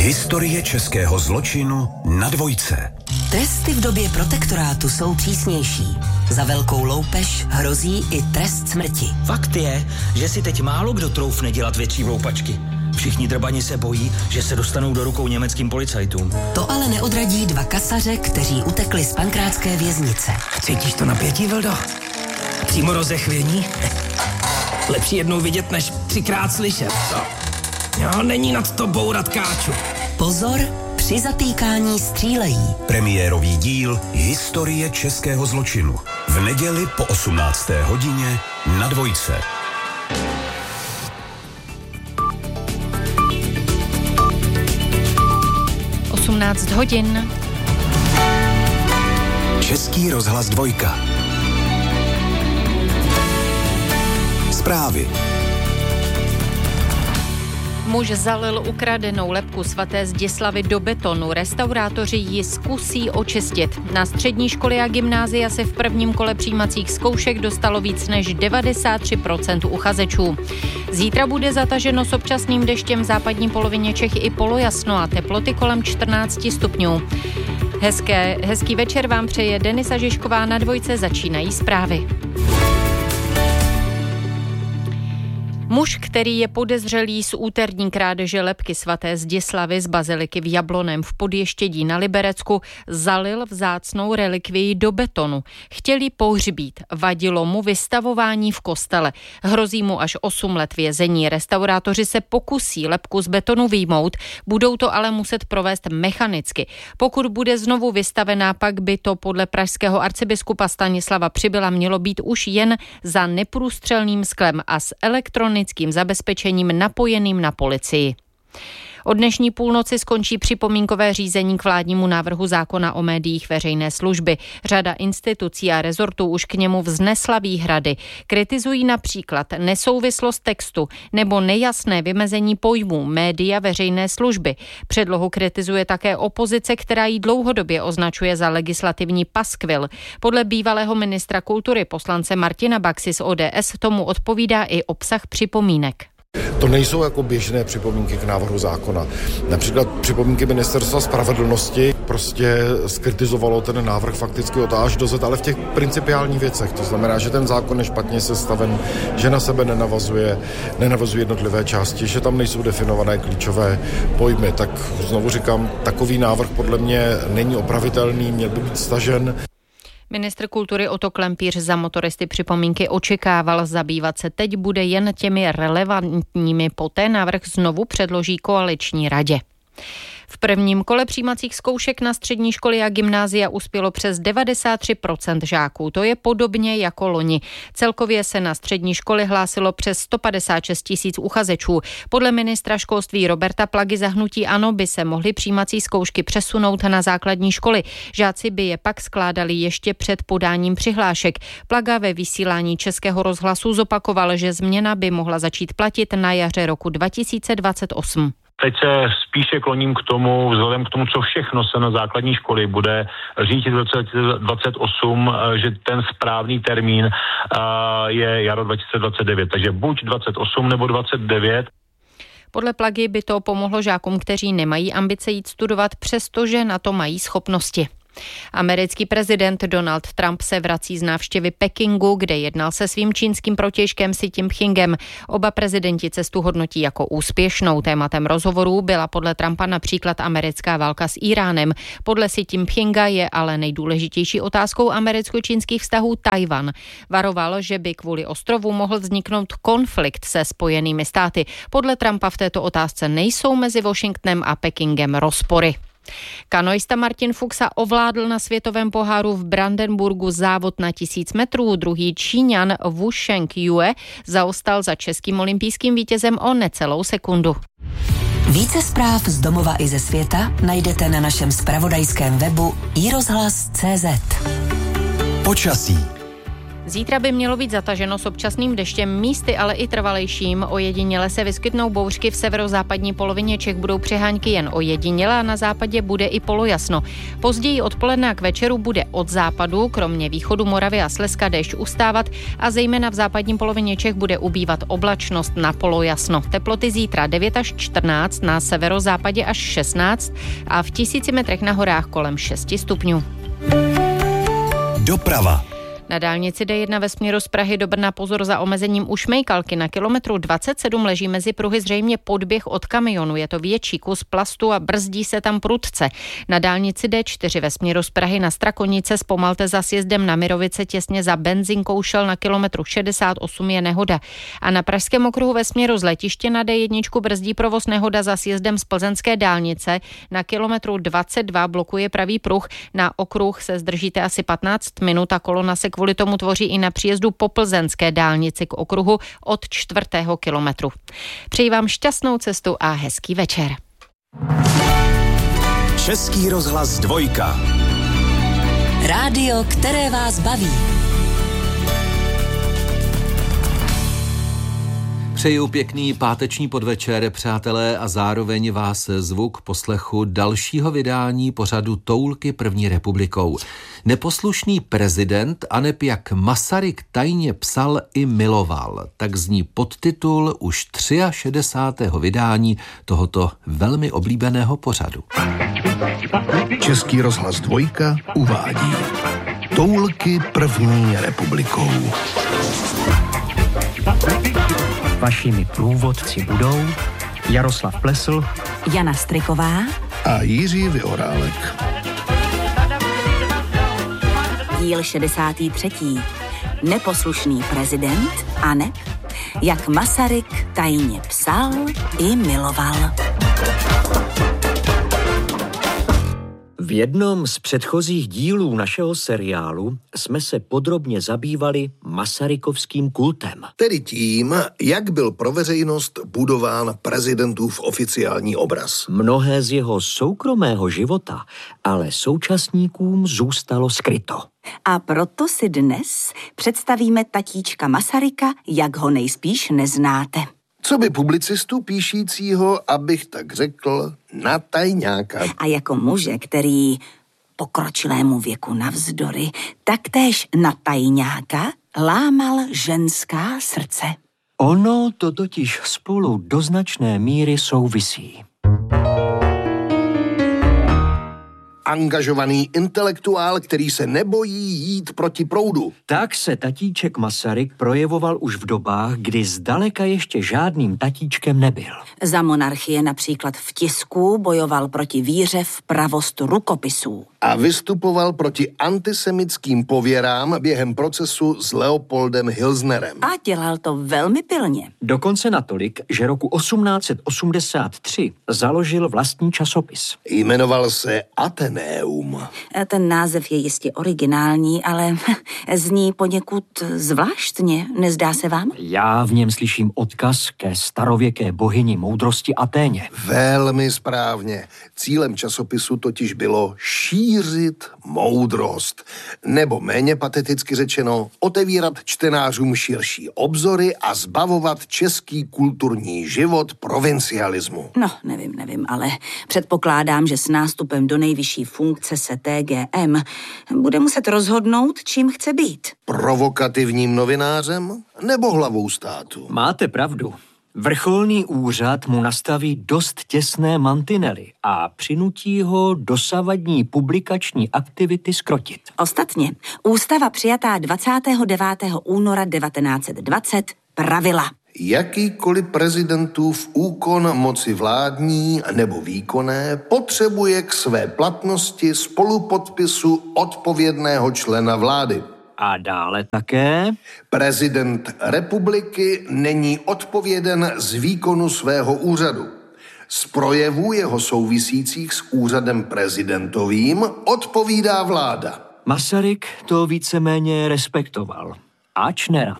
Historie českého zločinu na Dvojce. Tresty v době protektorátu jsou přísnější. Za velkou loupež hrozí i trest smrti. Fakt je, že si teď málo kdo troufne dělat větší loupačky. Všichni drbani se bojí, že se dostanou do rukou německým policajtům. To ale neodradí dva kasaře, kteří utekli z pankrátské věznice. Cítíš to napětí, Vildo? Přímo rozechvění? Lepší jednou vidět, než 3krát slyšet. Jo, není nad to bourat káču. Pozor, při zatýkání střílejí. Premiérový díl Historie českého zločinu. V neděli po 18. hodině na Dvojce. hodin. Český rozhlas Dvojka. Zprávy. Muž zalil ukradenou lebku svaté Zdislavy do betonu. Restaurátoři ji zkusí očistit. Na střední školy a gymnázia se v prvním kole přijímacích zkoušek dostalo víc než 93% uchazečů. Zítra bude zataženo s občasným deštěm v západní polovině Čech i polojasno a teploty kolem 14 stupňů. Hezký večer vám přeje Denisa Žižková, na Dvojce začínají zprávy. Muž, který je podezřelý z úterní krádeže lebky svaté Zdislavy z baziliky v Jablonném v Podještědí na Liberecku, zalil vzácnou relikvii do betonu. Chtěli pohřbít, vadilo mu vystavování v kostele. Hrozí mu až 8 let vězení. Restaurátoři se pokusí lebku z betonu vyjmout, budou to ale muset provést mechanicky. Pokud bude znovu vystavená, pak by to podle pražského arcibiskupa Stanislava Přibyla mělo být už jen za neprůstřelným sklem a s elektronickým zabezpečením napojeným na policii. Od dnešní půlnoci skončí připomínkové řízení k vládnímu návrhu zákona o médiích veřejné služby. Řada institucí a rezortů už k němu vznesla výhrady. Kritizují například nesouvislost textu nebo nejasné vymezení pojmů média veřejné služby. Předlohu kritizuje také opozice, která ji dlouhodobě označuje za legislativní paskvil. Podle bývalého ministra kultury poslance Martina Baxy z ODS tomu odpovídá i obsah připomínek. To nejsou jako běžné připomínky k návrhu zákona. Například připomínky Ministerstva spravedlnosti prostě skritizovalo ten návrh fakticky od A až do Z, ale v těch principiálních věcech. To znamená, že ten zákon je špatně sestaven, že na sebe nenavazuje jednotlivé části, že tam nejsou definované klíčové pojmy. Tak znovu říkám, takový návrh podle mě není opravitelný, měl by být stažen. Ministr kultury Otto Klempíř za motoristy připomínky očekával, zabývat se teď bude jen těmi relevantními, poté návrh znovu předloží koaliční radě. V prvním kole přijímacích zkoušek na střední školy a gymnázia uspělo přes 93% žáků. To je podobně jako loni. Celkově se na střední školy hlásilo přes 156 000 uchazečů. Podle ministra školství Roberta Plagy za hnutí ANO by se mohly přijímací zkoušky přesunout na základní školy. Žáci by je pak skládali ještě před podáním přihlášek. Plaga ve vysílání Českého rozhlasu zopakoval, že změna by mohla začít platit na jaře roku 2028. Teď se spíše kloním k tomu, vzhledem k tomu, co všechno se na základní školy bude řídit v roce 2028, že ten správný termín je jaro 2029. Takže buď 28 nebo 29. Podle Plagy by to pomohlo žákům, kteří nemají ambice jít studovat, přestože na to mají schopnosti. Americký prezident Donald Trump se vrací z návštěvy Pekingu, kde jednal se svým čínským protějškem Xi Jinpingem. Oba prezidenti cestu hodnotí jako úspěšnou. Tématem rozhovorů byla podle Trumpa například americká válka s Íránem. Podle Xi Jinpinga je ale nejdůležitější otázkou americko-čínských vztahů Tajvan. Varoval, že by kvůli ostrovu mohl vzniknout konflikt se Spojenými státy. Podle Trumpa v této otázce nejsou mezi Washingtonem a Pekingem rozpory. Kanoista Martin Fuxa ovládl na světovém poháru v Brandenburgu závod na 1000 metrů. Druhý Číňan Wu Shengyue zaostal za českým olympijským vítězem o necelou sekundu. Více zpráv z domova i ze světa najdete na našem zpravodajském webu iRozhlas.cz. Počasí. Zítra by mělo být zataženo s občasným deštěm, místy ale i trvalejším. Ojediněle se vyskytnou bouřky, v severozápadní polovině Čech budou přehánky jen ojediněle a na západě bude i polojasno. Později odpoledne a k večeru bude od západu, kromě východu Moravy a Slezska, déšť ustávat a zejména v západní polovině Čech bude ubývat oblačnost na polojasno. Teploty zítra 9 až 14, na severozápadě až 16 a v 1000 metrech na horách kolem 6 stupňů. Doprava. Na dálnici D1 ve směru z Prahy do Brna pozor za omezením u Šmejkalky. Na kilometru 27 leží mezi pruhy zřejmě podběh od kamionu. Je to větší kus plastu a brzdí se tam prudce. Na dálnici D4 ve směru z Prahy na Strakonice zpomalte za sjezdem na Mirovice těsně za benzinkou Shell na kilometru 68 je nehoda. A na pražském okruhu ve směru z letiště na D1 brzdí provoz nehoda za sjezdem z plzeňské dálnice. Na kilometru 22 blokuje pravý pruh. Na okruh se zdržíte asi 15 minut a kolona se kvůli tomu tvoří i na příjezdu po plzeňské dálnici k okruhu od 4. kilometru. Přeji vám šťastnou cestu a hezký večer. Český rozhlas 2. Rádio, které vás baví. Přeju pěkný páteční podvečer, přátelé, a zároveň vás zvu k poslechu dalšího vydání pořadu Toulky první republikou. Neposlušný prezident aneb jak Masaryk tajně psal i miloval. Tak zní podtitul už 63. vydání tohoto velmi oblíbeného pořadu. Český rozhlas 2 uvádí Toulky první republikou. Vašimi průvodci budou Jaroslav Plesl, Jana Striková A Jiří Vyhorálek. Díl 63. Neposlušný prezident aneb jak Masaryk tajně psal i miloval. V jednom z předchozích dílů našeho seriálu jsme se podrobně zabývali masarykovským kultem. Tedy tím, jak byl pro veřejnost budován prezidentův oficiální obraz. Mnohé z jeho soukromého života ale současníkům zůstalo skryto. A proto si dnes představíme tatíčka Masaryka, jak ho nejspíš neznáte. Co by publicistu píšícího, abych tak řekl, na tajňáka. A jako muže, který pokročilému věku navzdory, taktéž na tajňáka lámal ženská srdce. Ono to totiž spolu do značné míry souvisí. Angažovaný intelektuál, který se nebojí jít proti proudu. Tak se tatíček Masaryk projevoval už v dobách, kdy zdaleka ještě žádným tatíčkem nebyl. Za monarchie například v tisku bojoval proti víře v pravost rukopisů. A vystupoval proti antisemickým pověrám během procesu s Leopoldem Hilsnerem. A dělal to velmi pilně. Dokonce natolik, že roku 1883 založil vlastní časopis. Jmenoval se Ateneum. Ten název je jistě originální, ale zní poněkud zvláštně, nezdá se vám? Já v něm slyším odkaz ke starověké bohyni moudrosti Aténě. Velmi správně. Cílem časopisu totiž bylo šířit moudrost. Nebo méně pateticky řečeno, otevírat čtenářům širší obzory a zbavovat český kulturní život provincialismu. No, nevím, ale předpokládám, že s nástupem do nejvyšší funkce se TGM bude muset rozhodnout, čím chce být. Provokativním novinářem nebo hlavou státu? Máte pravdu. Vrcholný úřad mu nastaví dost těsné mantinely a přinutí ho dosavadní publikační aktivity zkrotit. Ostatně, ústava přijatá 29. února 1920 pravila. Jakýkoliv prezidentův úkon moci vládní nebo výkonné potřebuje k své platnosti spolupodpisu odpovědného člena vlády. A dále také? Prezident republiky není odpověden z výkonu svého úřadu. Z projevů jeho souvisících s úřadem prezidentovým odpovídá vláda. Masaryk to víceméně respektoval, ač nerad.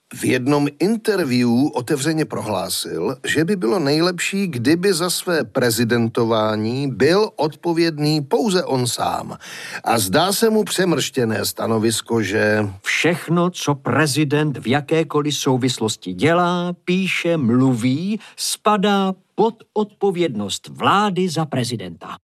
V jednom interview otevřeně prohlásil, že by bylo nejlepší, kdyby za své prezidentování byl odpovědný pouze on sám. A zdá se mu přemrštěné stanovisko, že všechno, co prezident v jakékoliv souvislosti dělá, píše, mluví, spadá pod odpovědnost vlády za prezidenta.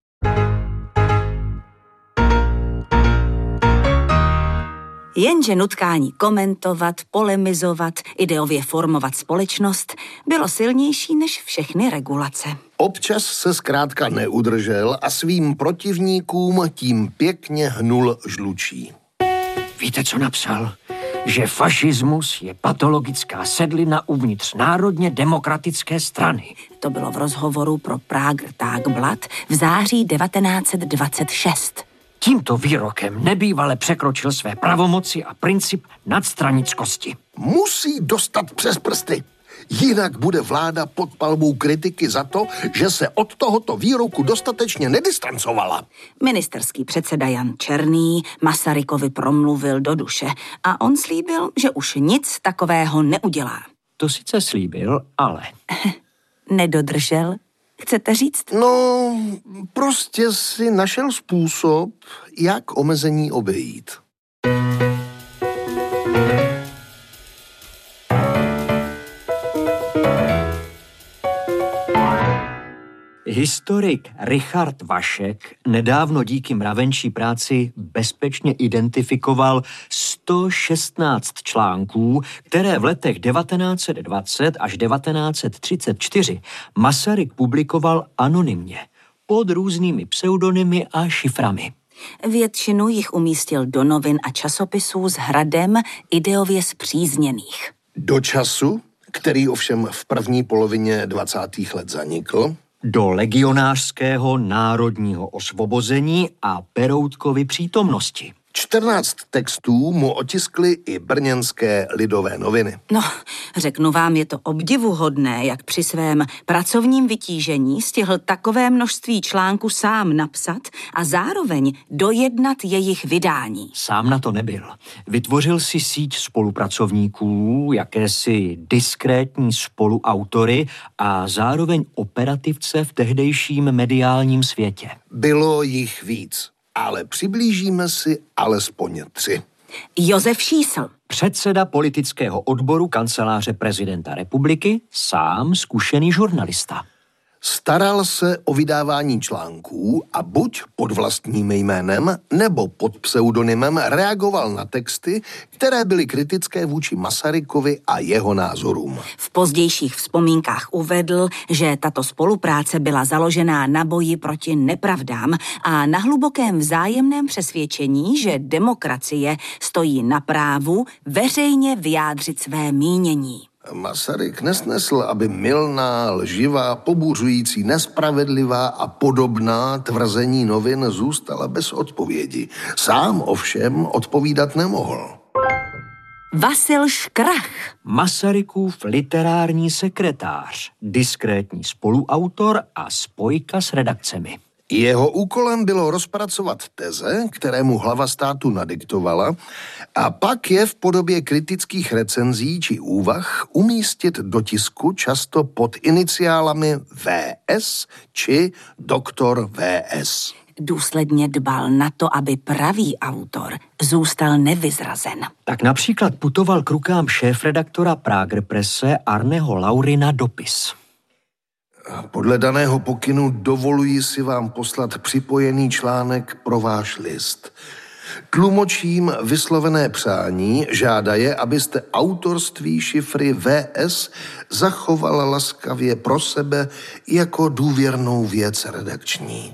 Jenže nutkání komentovat, polemizovat, ideově formovat společnost bylo silnější než všechny regulace. Občas se zkrátka neudržel a svým protivníkům tím pěkně hnul žlučí. Víte, co napsal? Že fašismus je patologická sedlina uvnitř národně demokratické strany. To bylo v rozhovoru pro Prager Tagblatt v září 1926. Tímto výrokem nebývale překročil své pravomoci a princip nadstranickosti. Musí dostat přes prsty. Jinak bude vláda pod palbou kritiky za to, že se od tohoto výroku dostatečně nedistancovala. Ministerský předseda Jan Černý Masarykovi promluvil do duše a on slíbil, že už nic takového neudělá. To sice slíbil, ale... Nedodržel? Chcete říct? No, prostě si našel způsob, jak omezení obejít. Historik Richard Vašek nedávno díky mravenčí práci bezpečně identifikoval 116 článků, které v letech 1920 až 1934 Masaryk publikoval anonymně, pod různými pseudonymy a šiframi. Většinu jich umístil do novin a časopisů s hradem ideově spřízněných. Do času, který ovšem v první polovině 20. let zanikl, do legionářského národního osvobození a Peroutkovy přítomnosti. 14 textů mu otiskly i brněnské Lidové noviny. No, řeknu vám, je to obdivuhodné, jak při svém pracovním vytížení stihl takové množství článků sám napsat a zároveň dojednat jejich vydání. Sám na to nebyl. Vytvořil si síť spolupracovníků, jakési diskrétní spoluautory a zároveň operativce v tehdejším mediálním světě. Bylo jich víc. Ale přiblížíme si alespoň 3. Josef Šísl. Předseda politického odboru kanceláře prezidenta republiky, sám zkušený žurnalista. Staral se o vydávání článků a buď pod vlastním jménem nebo pod pseudonymem reagoval na texty, které byly kritické vůči Masarykovi a jeho názorům. V pozdějších vzpomínkách uvedl, že tato spolupráce byla založená na boji proti nepravdám a na hlubokém vzájemném přesvědčení, že demokracie stojí na právu veřejně vyjádřit své mínění. Masaryk nesnesl, aby mylná, lživá, pobuřující, nespravedlivá a podobná tvrzení novin zůstala bez odpovědi. Sám ovšem odpovídat nemohl. Vasil Škrach. Masarykův literární sekretář, diskrétní spoluautor a spojka s redakcemi. Jeho úkolem bylo rozpracovat teze, které mu hlava státu nadiktovala, a pak je v podobě kritických recenzí či úvah umístit do tisku často pod iniciálami VS či doktor VS. Důsledně dbal na to, aby pravý autor zůstal nevyzrazen. Tak například putoval k rukám šéfredaktora Prager Presse Arneho Laurina dopis. Podle daného pokynu dovoluji si vám poslat připojený článek pro váš list. Tlumočím vyslovené přání, žádaje, abyste autorství šifry VS zachovala laskavě pro sebe jako důvěrnou věc redakční.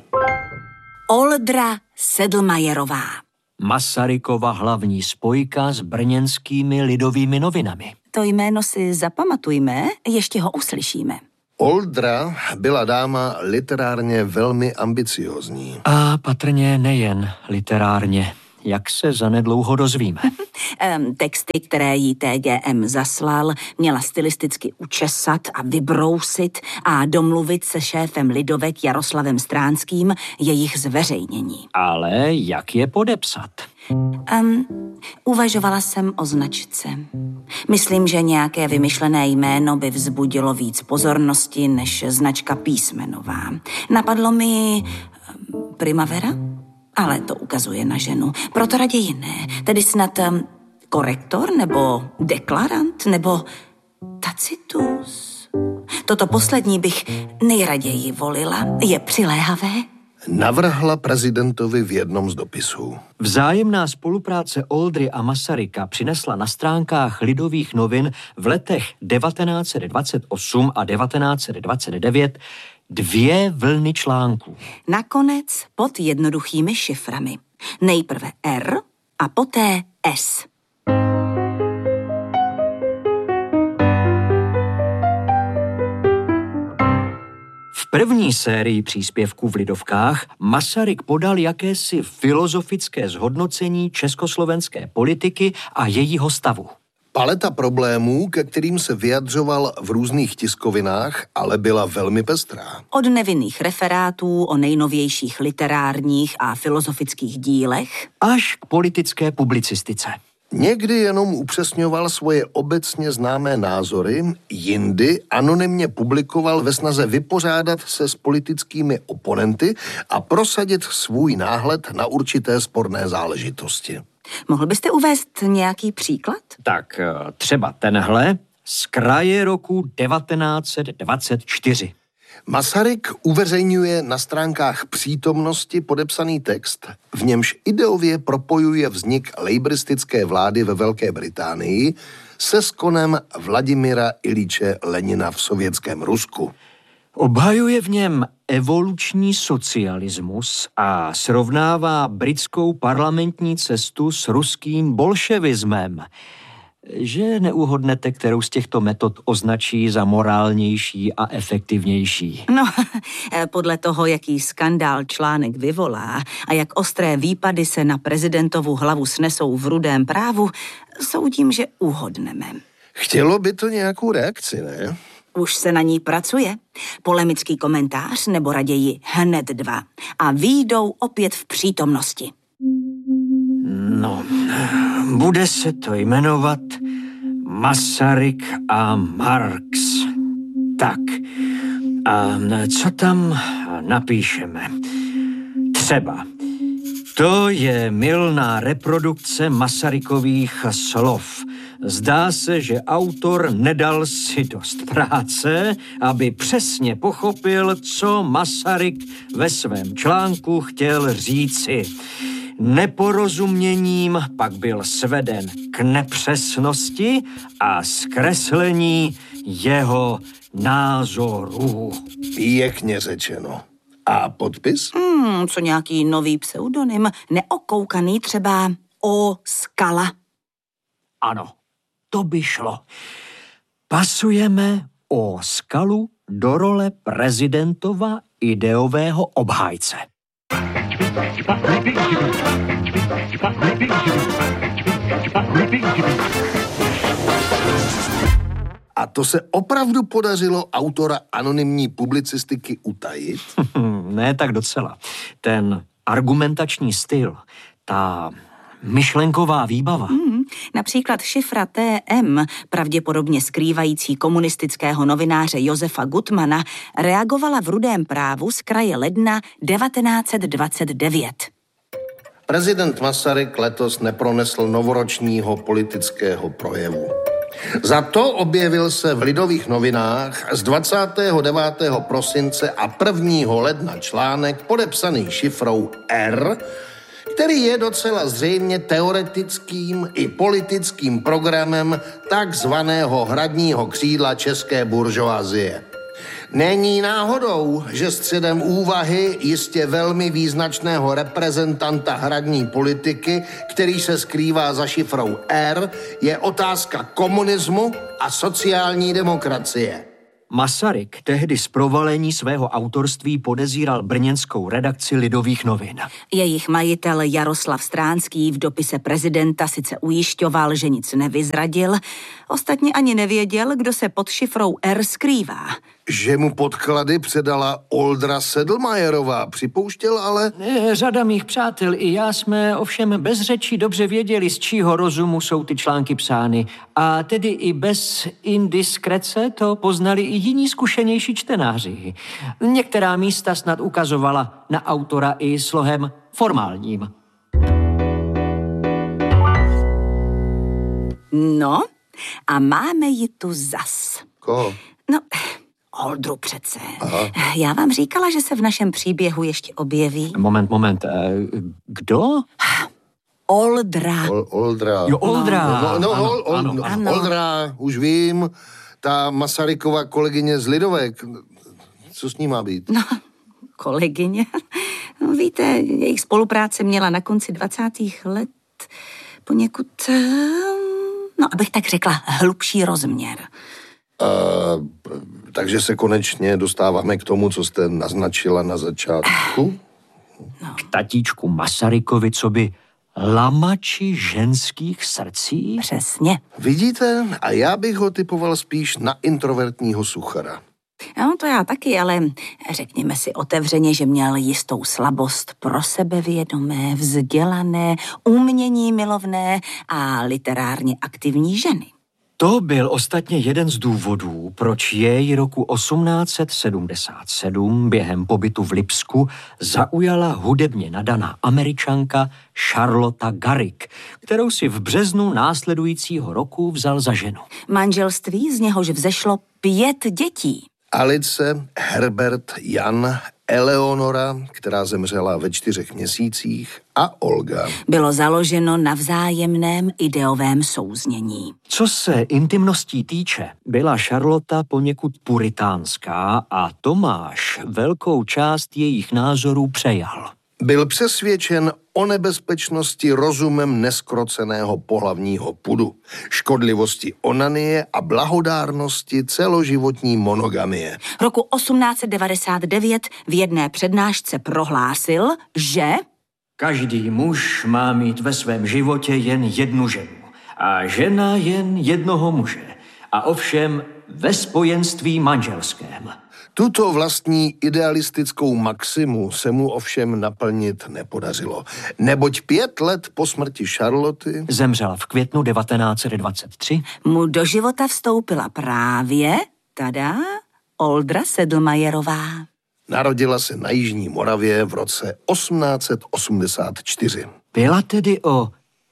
Oldra Sedlmajerová. Masarykova hlavní spojka s brněnskými Lidovými novinami. To jméno si zapamatujme, ještě ho uslyšíme. Oldra byla dáma literárně velmi ambiciózní. A patrně nejen literárně, jak se zanedlouho dozvíme. Texty, které jí TGM zaslal, měla stylisticky učesat a vybrousit a domluvit se šéfem Lidovek Jaroslavem Stránským jejich zveřejnění. Ale jak je podepsat? Uvažovala jsem o značce. Myslím, že nějaké vymyšlené jméno by vzbudilo víc pozornosti než značka písmenová. Napadlo mi Primavera, ale to ukazuje na ženu. Proto raději ne. Tedy snad korektor nebo deklarant nebo tacitus. Toto poslední bych nejraději volila. Je přiléhavé? Navrhla prezidentovi v jednom z dopisů. Vzájemná spolupráce Oldry a Masaryka přinesla na stránkách Lidových novin v letech 1928 a 1929 2 vlny článků. Nakonec pod jednoduchými šiframi. Nejprve R a poté S. V první sérii příspěvků v Lidovkách Masaryk podal jakési filozofické zhodnocení československé politiky a jejího stavu. Paleta problémů, ke kterým se vyjadřoval v různých tiskovinách, ale byla velmi pestrá. Od nevinných referátů o nejnovějších literárních a filozofických dílech až k politické publicistice. Někdy jenom upřesňoval svoje obecně známé názory, jindy anonymně publikoval ve snaze vypořádat se s politickými oponenty a prosadit svůj náhled na určité sporné záležitosti. Mohl byste uvést nějaký příklad? Tak třeba tenhle z kraje roku 1924. Masaryk uveřejňuje na stránkách Přítomnosti podepsaný text, v němž ideově propojuje vznik lejbristické vlády ve Velké Británii se skonem Vladimira Iliče Lenina v sovětském Rusku. Obhajuje v něm evoluční socialismus a srovnává britskou parlamentní cestu s ruským bolševismem. Že neuhodnete, kterou z těchto metod označí za morálnější a efektivnější? No, podle toho, jaký skandál článek vyvolá a jak ostré výpady se na prezidentovu hlavu snesou v Rudém právu, soudím, že uhodneme. Chtělo by to nějakou reakci, ne? Už se na ní pracuje. Polemický komentář nebo raději hned 2. A vyjdou opět v Přítomnosti. No, bude se to jmenovat Masaryk a Marx. Tak, a co tam napíšeme? Třeba, to je mylná reprodukce Masarykových slov. Zdá se, že autor nedal si dost práce, aby přesně pochopil, co Masaryk ve svém článku chtěl říci. Neporozuměním pak byl sveden k nepřesnosti a zkreslení jeho názorů. Pěkně řečeno. A podpis? Co nějaký nový pseudonym, neokoukaný třeba O. Skala. Ano, to by šlo. Pasujeme O. Skalu do role prezidentova ideového obhájce. A to se opravdu podařilo autora anonymní publicistiky utajit? Ne tak docela. Ten argumentační styl, ta myšlenková výbava. Například šifra TM, pravděpodobně skrývající komunistického novináře Josefa Gutmana, reagovala v Rudém právu z kraje ledna 1929. Prezident Masaryk letos nepronesl novoročního politického projevu. Za to objevil se v Lidových novinách z 29. prosince a 1. ledna článek podepsaný šifrou R, který je docela zřejmě teoretickým i politickým programem takzvaného hradního křídla české buržoazie. Není náhodou, že středem úvahy jistě velmi význačného reprezentanta hradní politiky, který se skrývá za šifrou R, je otázka komunismu a sociální demokracie. Masaryk tehdy z provalení svého autorství podezíral brněnskou redakci Lidových novin. Jejich majitel Jaroslav Stránský v dopise prezidenta sice ujišťoval, že nic nevyzradil, ostatně ani nevěděl, kdo se pod šifrou R skrývá. že mu podklady předala Oldra Sedlmajerová. Připouštěl ale... Řada mých přátel i já jsme ovšem bez řečí dobře věděli, z čího rozumu jsou ty články psány. A tedy i bez indiskrece to poznali i jiní zkušenější čtenáři. Některá místa snad ukazovala na autora i slohem formálním. No, a máme ji tu zas. Koho? No, Oldru přece. Aha. Já vám říkala, že se v našem příběhu ještě objeví. Moment. Kdo? Oldra. Oldra. Jo, Oldra. Ano. Oldra, už vím. Ta Masarykova kolegyně z Lidovek. Co s ní má být? No, kolegyně. No, víte, jejich spolupráce měla na konci 20. let poněkud, no, abych tak řekla, hlubší rozměr. Takže se konečně dostáváme k tomu, co jste naznačila na začátku. K tatíčku Masarykovi, co by lamači ženských srdcí? Přesně. Vidíte? A já bych ho typoval spíš na introvertního suchara. No, to já taky, ale řekněme si otevřeně, že měl jistou slabost pro sebevědomé, vzdělané, umění milovné a literárně aktivní ženy. To byl ostatně jeden z důvodů, proč jej roku 1877 během pobytu v Lipsku zaujala hudebně nadaná Američanka Charlotta Garrick, kterou si v březnu následujícího roku vzal za ženu. Manželství, z něhož vzešlo 5 dětí. Alice, Herbert, Jan, Eleonora, která zemřela ve 4 měsících, a Olga. Bylo založeno na vzájemném ideovém souznění. Co se intimností týče, byla Charlotta poněkud puritánská a Tomáš velkou část jejich názorů přejal. Byl přesvědčen o nebezpečnosti rozumem neskroceného pohlavního pudu, škodlivosti onanie a blahodárnosti celoživotní monogamie. Roku 1899 v jedné přednášce prohlásil, že Každý muž má mít ve svém životě jen jednu ženu a žena jen jednoho muže. A ovšem ve spojenství manželském. Tuto vlastní idealistickou maximu se mu ovšem naplnit nepodařilo, neboť 5 let po smrti Charloty Zemřela v květnu 1923. mu do života vstoupila právě, Oldra Sedlmajerová. narodila se na Jižní Moravě v roce 1884. Byla tedy o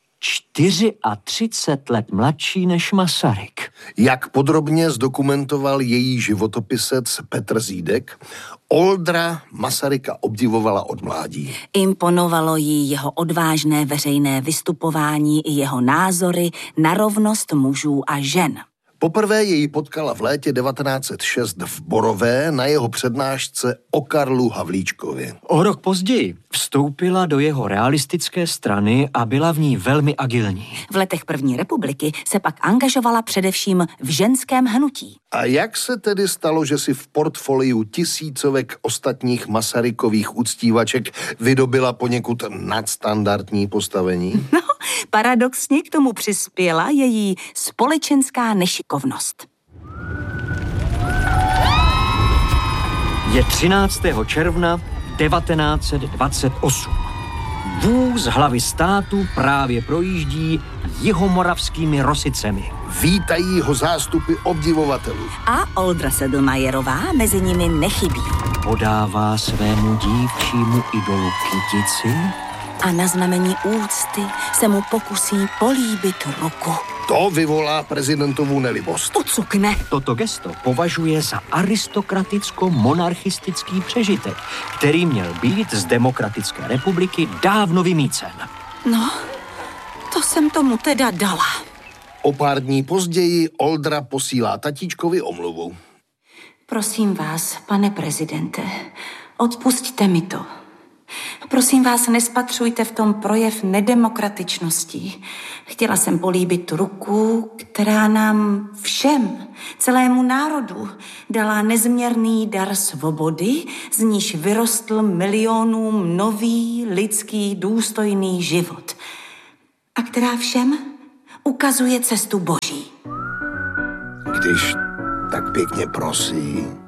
34 let mladší než Masaryk. Jak podrobně zdokumentoval její životopisec Petr Zídek, Oldra Masaryka obdivovala od mládí. Imponovalo jí jeho odvážné veřejné vystupování i jeho názory na rovnost mužů a žen. Poprvé jej potkala v létě 1906 v Borové na jeho přednášce o Karlu Havlíčkovi. O rok později vstoupila do jeho realistické strany a byla v ní velmi agilní. V letech první republiky se pak angažovala především v ženském hnutí. A jak se tedy stalo, že si v portfoliu tisícovek ostatních Masarykových uctívaček vydobila poněkud nadstandardní postavení? No, paradoxně k tomu přispěla její společenská nešikovnost. Je 13. června 1928. Vůz hlavy státu právě projíždí jihomoravskými Rosicemi. Vítají ho zástupy obdivovatelů. A Oldra Sedlmajerová mezi nimi nechybí. Podává svému dívčímu idolu kytici A na znamení úcty se mu pokusí políbit ruku. To vyvolá prezidentovu nelibost. Ucukne. Toto gesto považuje za aristokraticko-monarchistický přežitek, který měl být z Demokratické republiky dávno vymýcen. No, to jsem tomu teda dala. O pár dní později Oldra posílá tatíčkovi omluvu. Prosím vás, pane prezidente, odpusťte mi to. Prosím vás, nespatřujte v tom projev nedemokratičnosti. Chtěla jsem políbit ruku, která nám všem, celému národu, dala nezměrný dar svobody, z níž vyrostl milionům nový lidský důstojný život. A která všem ukazuje cestu Boží. Když tak pěkně prosí,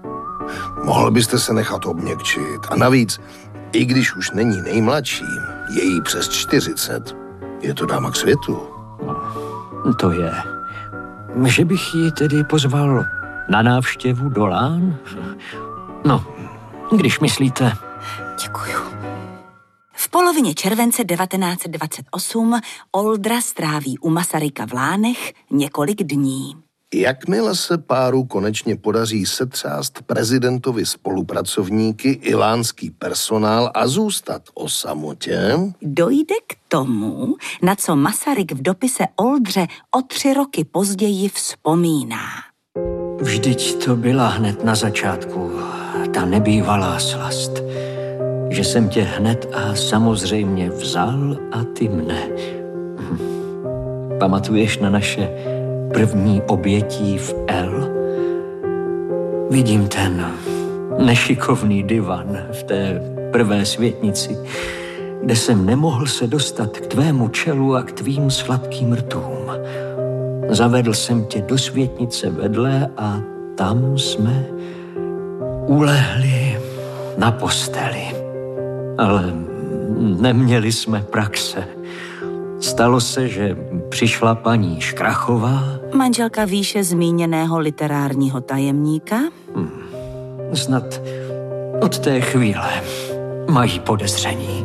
Mohl byste se nechat obměkčit. A navíc, i když už není nejmladší, je jí přes 40. Je to dáma k světu. To je. Že bych ji tedy pozval na návštěvu do Lán? No, když myslíte. Děkuju. V polovině července 1928 Oldra stráví u Masaryka v Lánech několik dní. Jakmile se páru konečně podaří setřást prezidentovi spolupracovníky i lánský personál a zůstat o samotě, dojde k tomu, na co Masaryk v dopise Oldře o 3 roky později vzpomíná. Vždyť to byla hned na začátku ta nebývalá slast, že jsem tě hned a samozřejmě vzal a ty mne. Pamatuješ na naše první obětí v L? Vidím ten nešikovný divan v té prvé světnici, kde jsem nemohl se dostat k tvému čelu a k tvým sladkým rtům. Zavedl jsem tě do světnice vedle a tam jsme ulehli na posteli. Ale neměli jsme praxe. Stalo se, že přišla paní Škrachová. Manželka výše zmíněného literárního tajemníka. Snad od té chvíle mají podezření.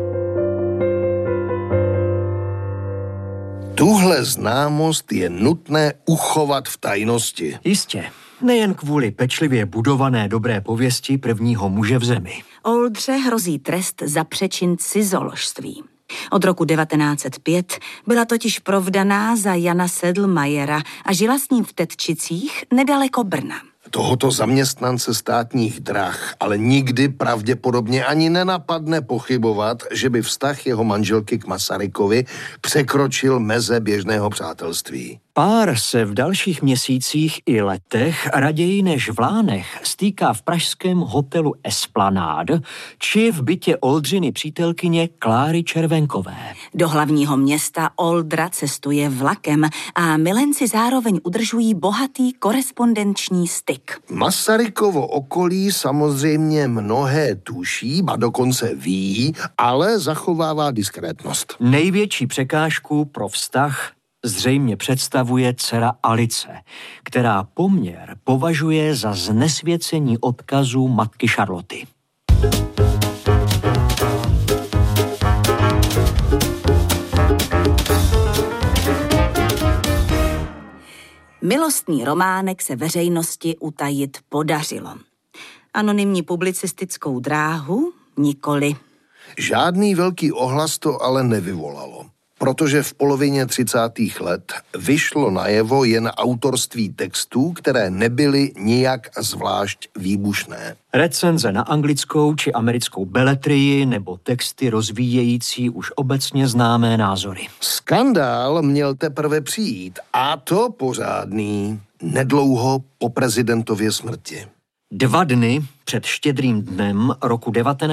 tuhle známost je nutné uchovat v tajnosti. Jistě. Nejen kvůli pečlivě budované dobré pověsti prvního muže v zemi. Oldře hrozí trest za přečin cizoložství. Od roku 1905 byla totiž provdaná za Jana Sedlmajera a žila s ním v Tetčicích nedaleko Brna. Tohoto zaměstnance státních drah ale nikdy pravděpodobně ani nenapadne pochybovat, že by vztah jeho manželky k Masarykovi překročil meze běžného přátelství. Pár se v dalších měsících i letech raději než v Lánech stýká v pražském hotelu Esplanade či v bytě Oldřiny přítelkyně Kláry Červenkové. Do hlavního města Oldra cestuje vlakem a milenci zároveň udržují bohatý korespondenční styk. Masarykovo okolí samozřejmě mnohé tuší, a dokonce ví, ale zachovává diskrétnost. Největší překážku pro vztah zřejmě představuje dcera Alice, která poměr považuje za znesvěcení odkazu matky Charloty. Milostný románek se veřejnosti utajit podařilo. Anonymní publicistickou dráhu nikoli. Žádný velký ohlas to ale nevyvolalo, protože v polovině 30. let vyšlo najevo jen autorství textů, které nebyly nijak zvlášť výbušné. Recenze na anglickou či americkou beletrii nebo texty rozvíjející už obecně známé názory. Skandál měl teprve přijít, a to pořádný, nedlouho po prezidentově smrti. 2 dny před Štědrým dnem roku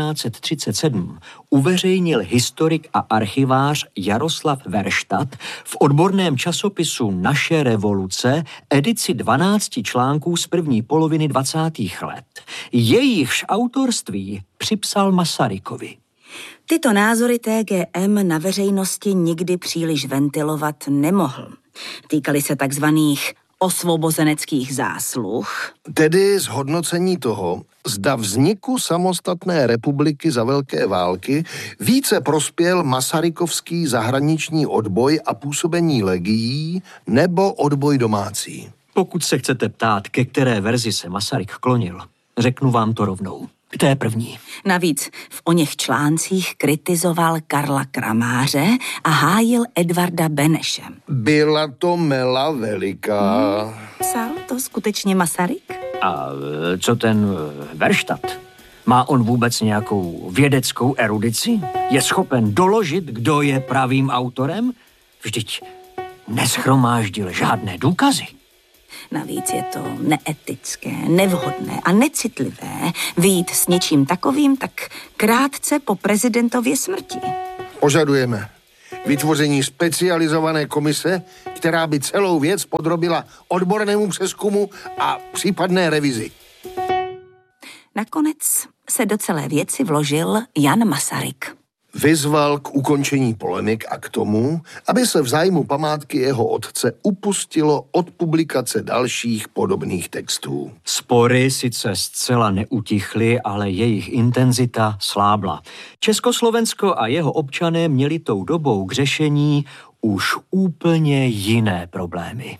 1937 uveřejnil historik a archivář Jaroslav Verštat v odborném časopisu Naše revoluce edici 12 článků z první poloviny 20. let. Jejichž autorství připsal Masarykovi. Tyto názory TGM na veřejnosti nikdy příliš ventilovat nemohl. Týkaly se takzvaných osvobozeneckých zásluh. Tedy zhodnocení toho, zda vzniku samostatné republiky za velké války více prospěl masarykovský zahraniční odboj a působení legií nebo odboj domácí. Pokud se chcete ptát, ke které verzi se Masaryk klonil, řeknu vám to rovnou. K té první. Navíc v oněch článcích kritizoval Karla Kramáře a hájil Edvarda Beneše. Byla to mela veliká. Psal to skutečně Masaryk? A co ten Verštat? Má on vůbec nějakou vědeckou erudici? Je schopen doložit, kdo je pravým autorem? Vždyť neshromáždil žádné důkazy. Navíc je to neetické, nevhodné a necitlivé vyjít s něčím takovým tak krátce po prezidentově smrti. Požadujeme vytvoření specializované komise, která by celou věc podrobila odbornému přezkumu a případné revizi. Nakonec se do celé věci vložil Jan Masaryk. Vyzval k ukončení polemik a k tomu, aby se v zájmu památky jeho otce upustilo od publikace dalších podobných textů. Spory sice zcela neutichly, ale jejich intenzita slábla. Československo a jeho občané měli tou dobou k řešení už úplně jiné problémy.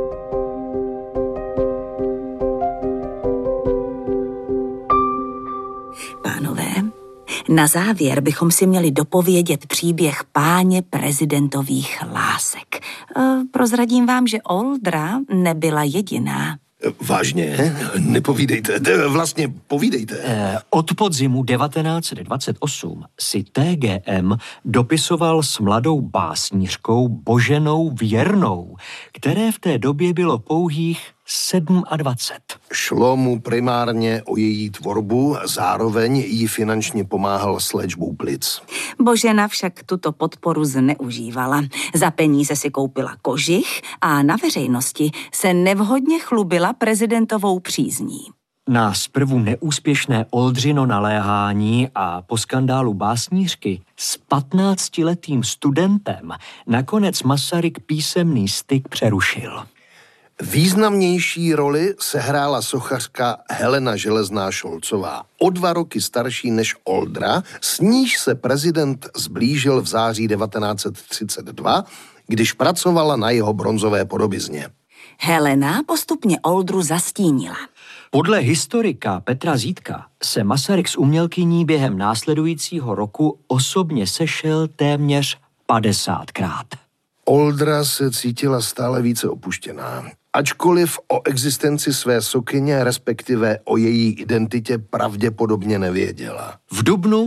Pánové, na závěr bychom si měli dopovědět příběh páně prezidentových lásek. Prozradím vám, že Oldra nebyla jediná. Vážně? Nepovídejte. Vlastně povídejte. Od podzimu 1928 si TGM dopisoval s mladou básnířkou Boženou Věrnou, které v té době bylo pouhých 27. Šlo mu primárně o její tvorbu, zároveň jí finančně pomáhal s léčbou plic. Božena však tuto podporu zneužívala. Za peníze si koupila kožich a na veřejnosti se nevhodně chlubila prezidentovou přízní. Na zprvu neúspěšné Oldřino naléhání a po skandálu básnířky s 15letým studentem nakonec Masaryk písemný styk přerušil. Významnější roli sehrála sochařka Helena Železná Šolcová, o 2 roky starší než Oldra, s níž se prezident zblížil v září 1932, když pracovala na jeho bronzové podobizně. Helena postupně Oldru zastínila. Podle historika Petra Zítka se Masaryk s umělkyní během následujícího roku osobně sešel téměř 50krát. Oldra se cítila stále více opuštěná. Ačkoliv o existenci své sokyně, respektive o její identitě pravděpodobně nevěděla. V dubnu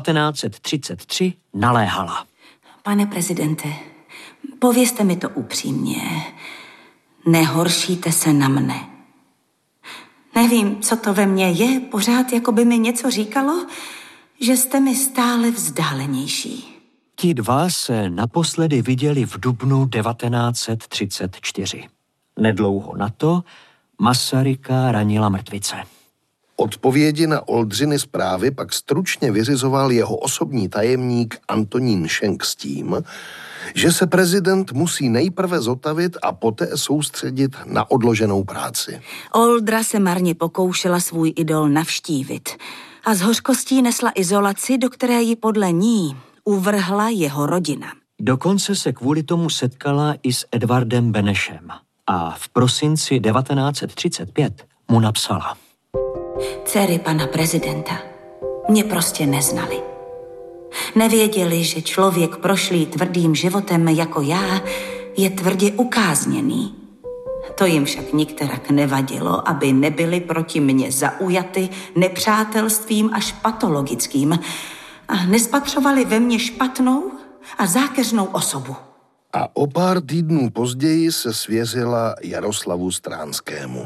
1933 naléhala. Pane prezidente, povězte mi to upřímně. Nehoršíte se na mne. Nevím, co to ve mně je, pořád jako by mi něco říkalo, že jste mi stále vzdálenější. Ti dva se naposledy viděli v dubnu 1934. Nedlouho na to Masaryka ranila mrtvice. Odpovědi na Oldřiny zprávy pak stručně vyřizoval jeho osobní tajemník Antonín Schenk s tím, že se prezident musí nejprve zotavit a poté soustředit na odloženou práci. Oldra se marně pokoušela svůj idol navštívit a s hořkostí nesla izolaci, do které ji podle ní uvrhla jeho rodina. Dokonce se kvůli tomu setkala i s Edvardem Benešem a v prosinci 1935 mu napsala. Dcery pana prezidenta mě prostě neznali. Nevěděli, že člověk prošlý tvrdým životem jako já je tvrdě ukázněný. To jim však nikterak nevadilo, aby nebyli proti mně zaujaty nepřátelstvím až patologickým a nespatřovali ve mně špatnou a zákeřnou osobu. A o pár týdnů později se svěřila Jaroslavu Stránskému.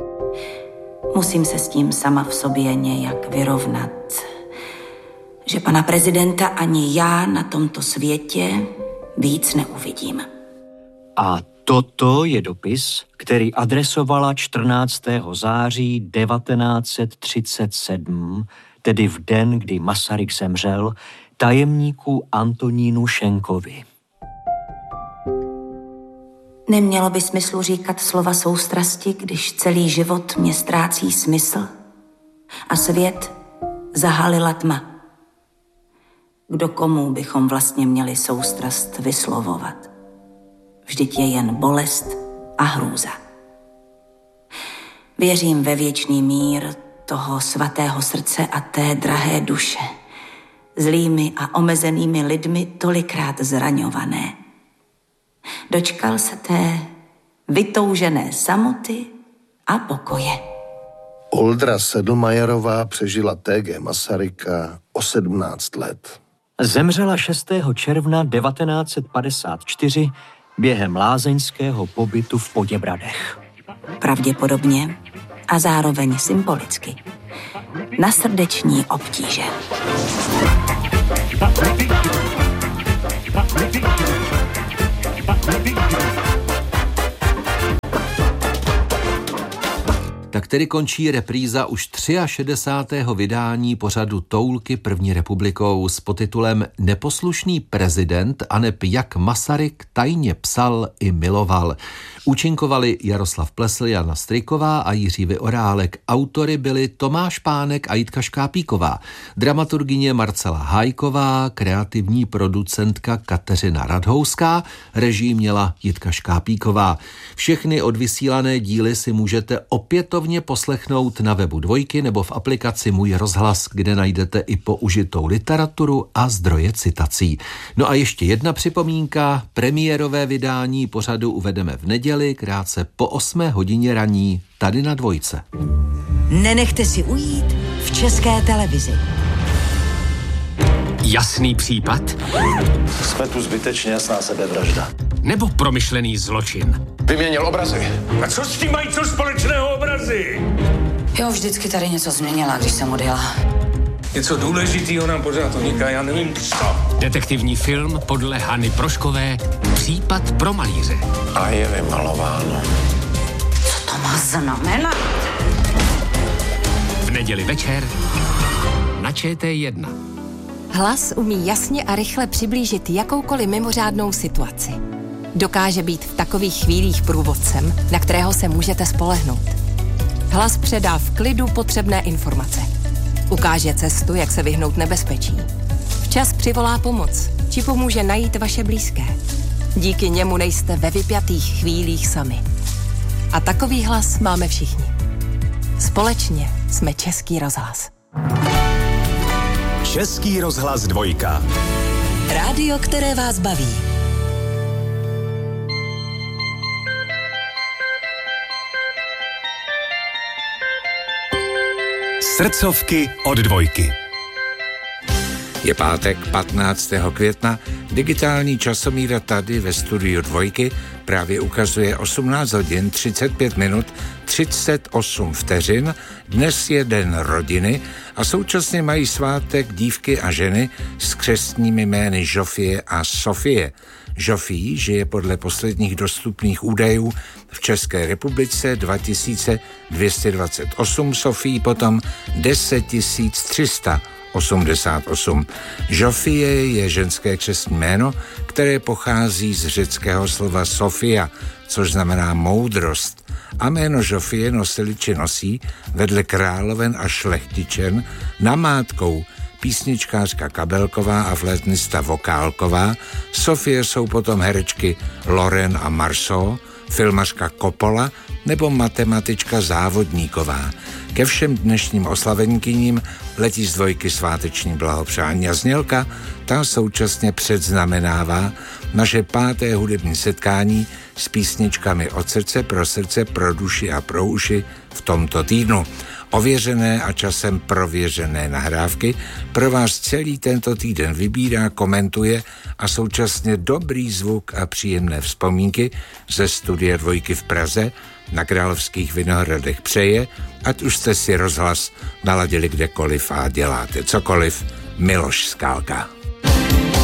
Musím se s tím sama v sobě nějak vyrovnat, že pana prezidenta ani já na tomto světě víc neuvidím. A toto je dopis, který adresovala 14. září 1937, tedy v den, kdy Masaryk zemřel, tajemníku Antonínu Schenkovi. Nemělo by smyslu říkat slova soustrasti, když celý život mě ztrácí smysl a svět zahalila tma. Kdo komu bychom vlastně měli soustrast vyslovovat? Vždyť je jen bolest a hrůza. Věřím ve věčný mír toho svatého srdce a té drahé duše, zlými a omezenými lidmi tolikrát zraňované. Dočkal se té vytoužené samoty a pokoje. Oldra Sedlmajerová přežila T.G. Masaryka o 17 let. Zemřela 6. června 1954 během lázeňského pobytu v Poděbradech. Pravděpodobně a zároveň symbolicky na srdeční obtíže. Tak tedy končí repríza už 63. vydání pořadu Toulky první republikou s podtitulem Neposlušný prezident aneb jak Masaryk tajně psal i miloval. Účinkovali Jaroslav Plesl, Jana Stryková a Jiří Vyorálek. Autory byli Tomáš Pánek a Jitka Škápíková. Dramaturgyně Marcela Hájková, kreativní producentka Kateřina Radhouská, režii měla Jitka Škápíková. Všechny odvysílané díly si můžete opětovně poslechnout na webu Dvojky nebo v aplikaci Můj rozhlas, kde najdete i použitou literaturu a zdroje citací. No a ještě jedna připomínka, premiérové vydání pořadu uvedeme v neděli, krátce po 8 hodině raní, tady na Dvojce. Nenechte si ujít v České televizi. Jasný případ? Jsme tu zbytečně, jasná sebevražda. Nebo promyšlený zločin? Vyměnil obrazy. A co s tím mají co společného obrazy? Jo, vždycky tady něco změnila, když jsem odjela. Něco důležitýho nám pořád uniká, já nevím co. Detektivní film podle Hany Proškové Případ pro malíře. A je vymalováno. Co to má znamenat? V neděli večer na ČT1. Hlas umí jasně a rychle přiblížit jakoukoliv mimořádnou situaci. Dokáže být v takových chvílích průvodcem, na kterého se můžete spolehnout. Hlas předá v klidu potřebné informace. Ukáže cestu, jak se vyhnout nebezpečí. Včas přivolá pomoc, či pomůže najít vaše blízké. Díky němu nejste ve vypjatých chvílích sami. A takový hlas máme všichni. Společně jsme Český rozhlas. Český rozhlas Dvojka. Rádio, které vás baví. Srdcovky od Dvojky. Je pátek 15. května, digitální časomíra tady ve studiu Dvojky právě ukazuje 18 hodin 35 minut 38 vteřin. Dnes je den rodiny a současně mají svátek dívky a ženy s křestními jmény Žofie a Sofie. Žofii žije podle posledních dostupných údajů v České republice 2228, Sofii potom 10388. Žofie je ženské křestní jméno, které pochází z řeckého slova Sofia, což znamená moudrost. A jméno Žofie nosili či nosí vedle královen a šlechtičen namátkou písničkářka Kabelková a flétnista Vokálková. Sofie jsou potom herečky Loren a Marceau, filmařka Coppola nebo matematička Závodníková. Ke všem dnešním oslavenkyním letí z Dvojky sváteční blahopřání a znělka, ta současně předznamenává naše 5. hudební setkání s písničkami od srdce, pro duši a pro uši v tomto týdnu. Ověřené a časem prověřené nahrávky pro vás celý tento týden vybírá, komentuje a současně dobrý zvuk a příjemné vzpomínky ze studia Dvojky v Praze na Královských Vinohradech přeje, ať už jste si rozhlas naladili kdekoliv a děláte cokoliv, Miloš Skálka.